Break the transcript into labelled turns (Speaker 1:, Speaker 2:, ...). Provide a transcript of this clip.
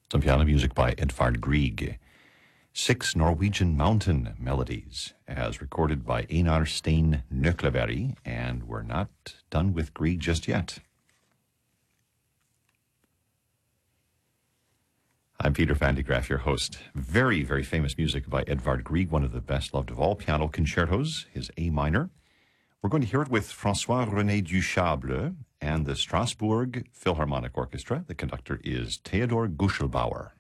Speaker 1: Some piano music by Edvard Grieg. 6 Norwegian mountain melodies, as recorded by Einar Stein Nøkleberg, and we're not done with Grieg just yet. I'm Peter Van de Graaff, your host. Very, very famous music by Edvard Grieg, one of the best loved of all piano concertos, his A minor. We're going to hear it with François-René Duchâble and the Strasbourg Philharmonic Orchestra. The conductor is Theodor Guschelbauer.